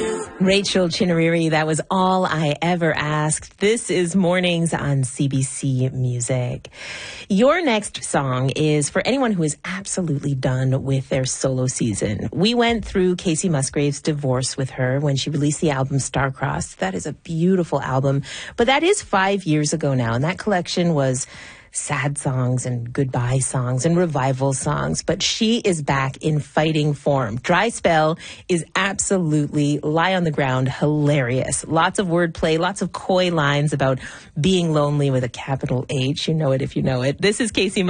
Rachel Chinariri, that was All I Ever Asked. This is Mornings on CBC Music. Your next song is for anyone who is absolutely done with their solo season. We went through Casey Musgrave's divorce with her when she released the album Starcrossed. That is a beautiful album, but that is 5 years ago now, and that collection was sad songs and goodbye songs and revival songs, but she is back in fighting form. Dry Spell is absolutely lie on the ground hilarious. Lots of wordplay, lots of coy lines about being lonely with a capital H. You know it if you know it. This is Casey